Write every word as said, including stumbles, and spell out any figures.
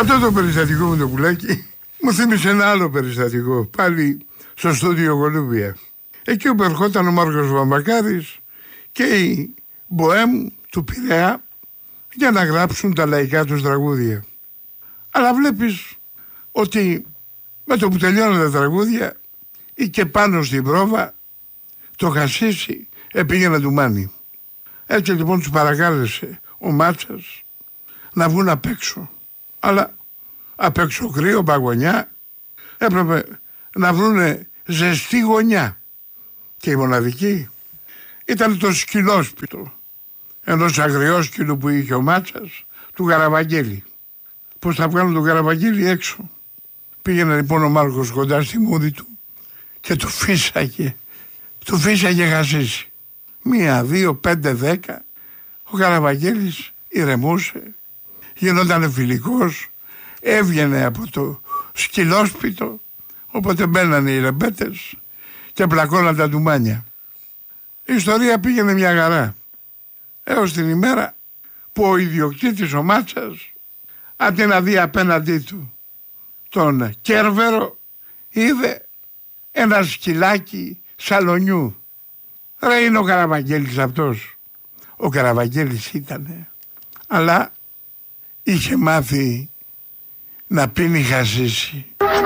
Αυτό το περιστατικό με το πουλάκι μου θύμισε ένα άλλο περιστατικό, πάλι στο στούντιο Κολούμπια. Εκεί όπου ερχόταν ο Μάρκος Βαμβακάρης και η Μποέμ του Πειραιά για να γράψουν τα λαϊκά τους τραγούδια. Αλλά βλέπεις ότι με το που τελειώνουν τα τραγούδια ή και πάνω στην πρόβα το χασίσι επήγαινε του μάνι. Έτσι λοιπόν τους παρακάλεσε ο Μάτσας να βγουν απ' έξω. Αλλά απ' έξω κρύο, παγωνιά, έπρεπε να βρουνε ζεστή γωνιά. Και η μοναδική ήταν το σκυλόσπιτο ενός αγριόσκυλου που είχε ο Μάτσας, του Καραβαγγέλη. Πώς θα βγάλουν τον Καραβαγγέλη έξω. Πήγαινε λοιπόν ο Μάρκος κοντά στη μούδη του και του φύσαγε, του φύσαγε χασίσι. Μία, δύο, πέντε, δέκα. Ο Καραβαγγέλης ηρεμούσε, γινότανε φιλικός, έβγαινε από το σκυλόσπιτο, όποτε μπαίνανε οι ρεμπέτες και πλακώναν τα ντουμάνια. Η ιστορία πήγαινε μια χαρά, έως την ημέρα που ο ιδιοκτήτης ο Μάτσας, αντί να δει απέναντί του τον Κέρβερο, είδε ένα σκυλάκι σαλονιού. Ρε, είναι ο Καραβαγγέλης αυτός. Ο Καραβαγγέλης ήτανε, αλλά είχε μάθει να πίνει χασίσι.